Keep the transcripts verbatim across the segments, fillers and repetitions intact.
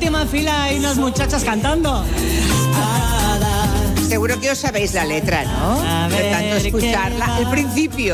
última fila hay unas muchachas cantando. Seguro que os sabéis la letra, ¿no? A De ver, tanto escucharla. ¿qué El principio.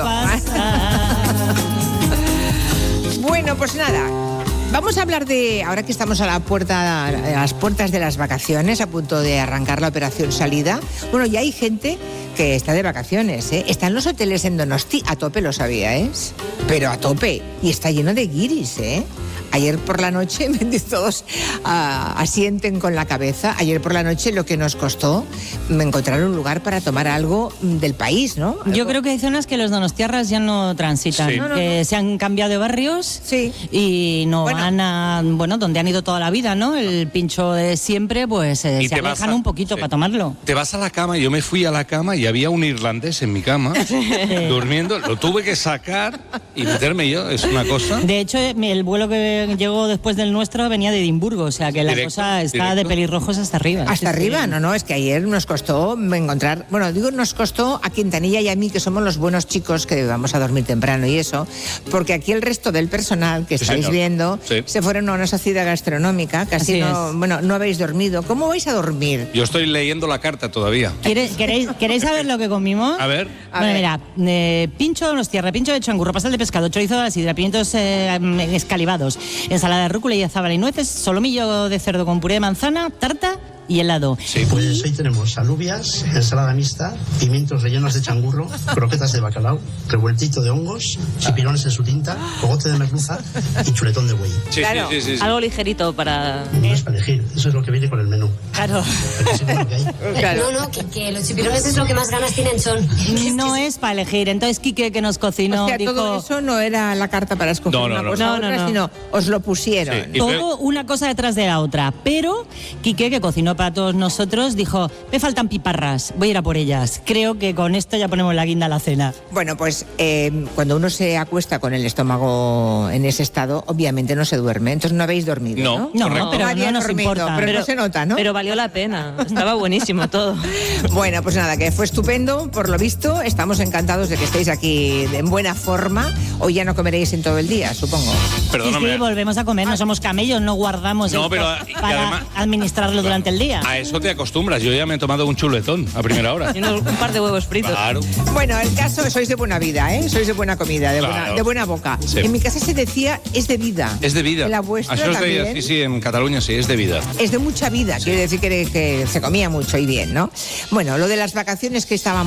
Bueno, pues nada. Vamos a hablar de, ahora que estamos a la puerta, a las puertas de las vacaciones, a punto de arrancar la operación salida. Bueno, ya hay gente que está de vacaciones, ¿eh? Están los hoteles en Donosti, a tope, lo sabíais, pero a tope. Y está lleno de guiris, ¿eh? Ayer por la noche, todos uh, asienten con la cabeza, ayer por la noche lo que nos costó encontrar un lugar para tomar algo del país, ¿no? Yo creo que hay zonas que los donostiarras ya no transitan, Sí. no, no, que no. se han cambiado de barrios sí. y no bueno. van a, bueno, donde han ido toda la vida, ¿no? El pincho de siempre, pues eh, se alejan a, un poquito sí. para tomarlo. Te vas a la cama, yo me fui a la cama y había un irlandés en mi cama, durmiendo, lo tuve que sacar y meterme yo, es una cosa. De hecho, el vuelo que llegó después del nuestro venía de Edimburgo, o sea que la directo, cosa está directo. de pelirrojos hasta arriba. Hasta sí, arriba, sí. no, no, es que ayer nos costó encontrar, bueno, digo nos costó a Quintanilla y a mí, que somos los buenos chicos que vamos a dormir temprano y eso, porque aquí el resto del personal que sí, estáis señor. viendo sí. se fueron a una sociedad gastronómica, casi no, bueno, no habéis dormido. ¿Cómo vais a dormir? Yo estoy leyendo la carta todavía. ¿Queréis, queréis, ¿queréis saber lo que comimos? A ver. A bueno, ver. mira, eh, pincho de donostiarra, pincho de changurro, pastel de pescado, chorizo de la sidra, pimientos eh, escalivados, ensalada de rúcula y azafrán y nueces, solomillo de cerdo con puré de manzana, tarta y helado. Sí. Pues hoy tenemos alubias, ensalada mixta, pimientos rellenos de changurro, croquetas de bacalao, revueltito de hongos, chipirones en su tinta, cogote de merluza y chuletón de buey. Sí, claro. sí, sí, sí, sí. Algo ligerito para... No es para elegir, eso es lo que viene con el menú. Claro. Porque seguro que hay. Claro. No, no, que, que los chipirones es lo que más ganas tienen son. No es para elegir. Entonces Quique, que nos cocinó, o sea, dijo... todo eso no era la carta para escoger No, no, una no. cosa No, u otra, no, no. sino os lo pusieron. Sí. Todo una cosa detrás de la otra. Pero Quique, que cocinó para todos nosotros, dijo, me faltan piparras, voy a ir a por ellas. Creo que con esto ya ponemos la guinda a la cena. Bueno, pues eh, cuando uno se acuesta con el estómago en ese estado, obviamente no se duerme. Entonces no habéis dormido, ¿no? No, No, correcto. pero Nadie no ha nos dormido, importa. pero, Pero- no se nota, ¿no? Pero valió la pena. Estaba buenísimo todo. Bueno, pues nada, que fue estupendo, por lo visto. Estamos encantados de que estéis aquí en buena forma. Hoy ya no comeréis en todo el día, supongo. Sí, Perdóname. sí, volvemos a comer, no somos camellos, no guardamos No, esto pero, y para además- administrarlo durante el día. A eso te acostumbras, yo ya me he tomado un chuletón a primera hora. Y unos- un par de huevos fritos. Claro. Bueno, el caso es sois de buena vida, ¿eh? Sois de buena comida, de, Claro. buena, de buena boca. Sí. En mi casa se decía, es de vida. Es de vida. En la vuestra Eso es de, también. sí, sí, en Cataluña sí, es de vida. Es de mucha vida, quiere decir que, que se comía mucho y bien, ¿no? Bueno, lo de las vacaciones que estábamos